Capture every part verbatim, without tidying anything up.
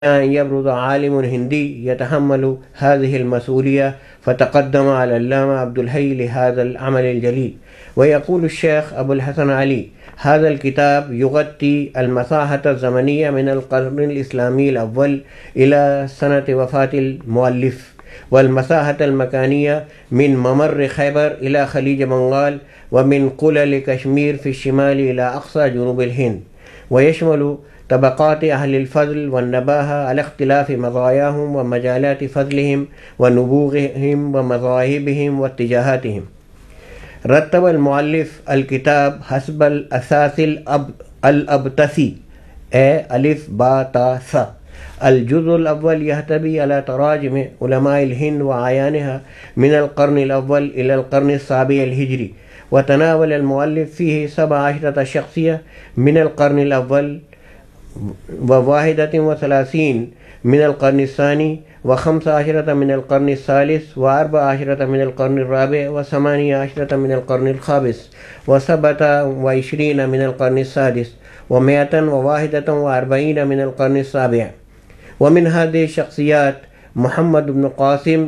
أن يبرز عالم هندي يتحمل هذه المسؤولية، فتقدم على العلامة عبد الحي لهذا العمل الجليل. ويقول الشيخ أبو الحسن علي: هذا الكتاب يغطي المساحة الزمنية من القرن الإسلامي الأول إلى سنة وفاة المؤلف، والمساحة المكانية من ممر خيبر إلى خليج بنغال، ومن قلل كشمير في الشمال إلى أقصى جنوب الهند، ويشمل طبقات أهل الفضل والنباهة على اختلاف مزاياهم ومجالات فضلهم ونبوغهم ومذاهبهم واتجاهاتهم. رتب المؤلف الكتاب حسب الأساس الأب الأبتسي أ ألف با تا ث. الجزء الأول يحتوي على تراجم علماء الهند وأعيانها من القرن الأول إلى القرن السابع الهجري، وتناول المؤلف فيه سبع عشرة شخصية من القرن الأول، وواحدة وثلاثين من القرن الثاني، وخمس عشرة من القرن الثالث، وأربع عشرة من القرن الرابع، وثمانية عشرة من القرن الخامس، وسبعة وعشرين من القرن السادس، ومائة وواحدة وأربعين من القرن السابع. ومن هذه الشخصيات محمد بن قاسم،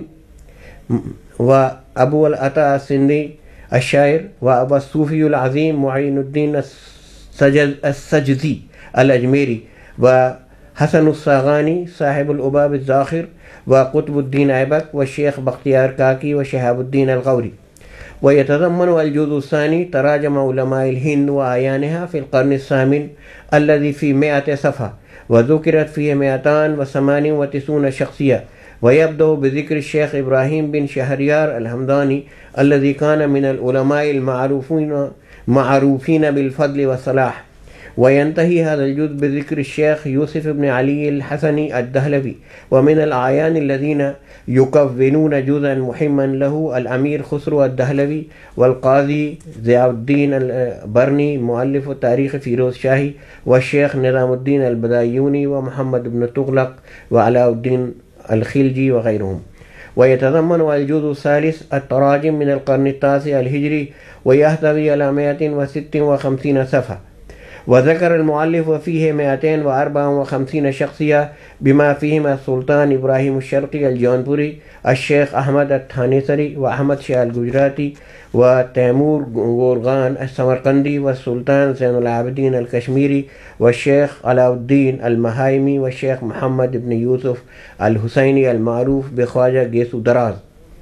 وأبو العطاء السندي الشاعر، وأبو الصوفي العظيم معين الدين السجزي الأجميري، وحسن الصاغاني صاحب الأباب الزاخر، وقطب الدين عبك، والشيخ بختيار كاكي، وشهاب الدين الغوري. ويتضمن الجزء الثاني تراجم علماء الهند وأعيانها في القرن الثامن الذي في مئة صفحة، وذكرت فيه مئتان وثمان وتسعون شخصية. ويبدأ بذكر الشيخ إبراهيم بن شهريار الحمداني الذي كان من العلماء المعروفين معروفين بالفضل والصلاح، وينتهي هذا الجزء بذكر الشيخ يوسف بن علي الحسني الدهلوي. ومن الأعيان الذين يكونون جزءا مهما له الأمير خسرو الدهلوي، والقاضي ضياء الدين البرني مؤلف التاريخ فيروز شاهي، والشيخ نظام الدين البدايوني، ومحمد بن تغلق، وعلاء الدين الخلجي، وغيرهم. ويتضمن الجزء الثالث التراجم من القرن التاسع الهجري، ويحتوي على مئة وستة وخمسين صفحة. وذكر المؤلف فيه مئتين وأربعة وخمسين شخصية، بما فيهم السلطان إبراهيم الشرقي الجونپوري، الشيخ أحمد التھانیسری، وأحمد شاہ الگجراتی، وتيمور غورغان السمرقندي، والسلطان زين العابدين الكشميري، والشيخ علاء الدين المهايمي، والشيخ محمد بن يوسف الحسيني المعروف بخواجہ گیسو دراز.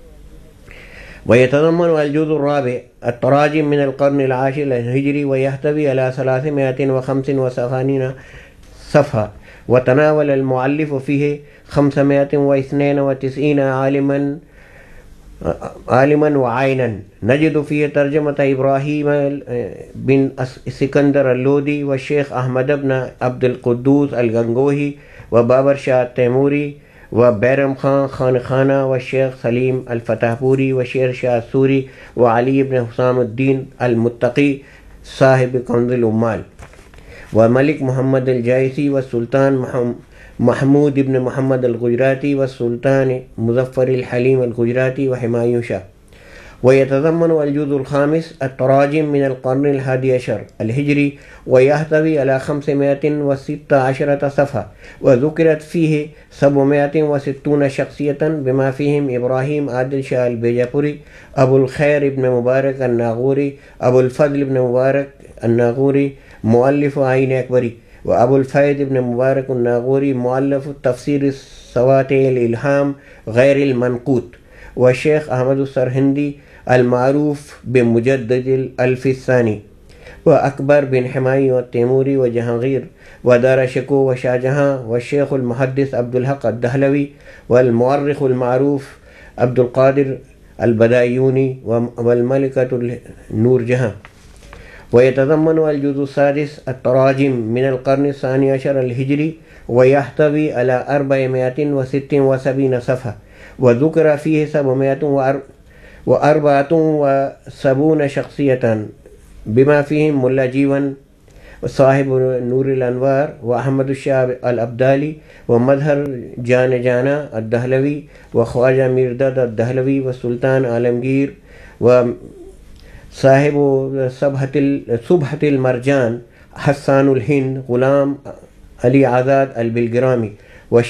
ويتضمن الجزء الرابع التراجم من القرن العاشر الهجري، ويحتوي على ثلاثمائة وخمس وثمانين صفحة. وتناول المؤلف فيه خمسمائة واثنين وتسعين عالما عالما وعينا. نجد فيه ترجمة إبراهيم بن سكندر اللودي، والشيخ أحمد بن عبد القدوس الغنگوهي، وبابر شاہ التیموری، وبيرم خان خان خانہ، والشيخ سليم الفتح-پوری، وشیر شاہ السوری، وعلي بن حسام الدين المتقي صاحب کنز العمال، وملك محمد الجائسی، والسلطان محمود بن محمد الگجراتی، والسلطان مظفر الحليم الگجراتی، وحمایوں شاہ. ويتضمن الجزء الخامس التراجم من القرن الحادي عشر الهجري، ويحتوي على خمسمائة وستة عشر صفحة، وذكرت فيه سبعمائة وستون شخصية، بما فيهم إبراهيم عادل شاہ البيجاپوری، أبو الخير بن مبارك الناغوري، أبو الفضل بن مبارك الناغوري مؤلف عين أكبري، وأبو الفيض بن مبارك الناغوري مؤلف تفسير سواتع الإلهام غير المنقوط، والشيخ أحمد السرهندي المعروف بمجدد الألف الثاني، وأكبر بن حماي والتيموري، وجهانگير، ودار شكو، وشاہ جہاں، والشيخ المحدث عبد الحق الدهلوي، والمؤرخ المعروف عبد القادر البدايوني، والملكة نور جهاں. ويتضمن الجزء السادس التراجم من القرن الثاني عشر الهجري، ويحتوي على أربعمائة وست وسبعين صفحة، وذكر فيه سبعمائة وأربعة وسبعون شخصية، بما فيهم ملا جیون صاحب نور الانوار، وأحمد الشاہ الابدالی، ومظہر جان جانا الدہلوی، وخواجہ میرداد الدہلوی، والسلطان عالمگیر، وصاحب صبحة المرجان حسان الهند غلام علی آزاد البلگرامی،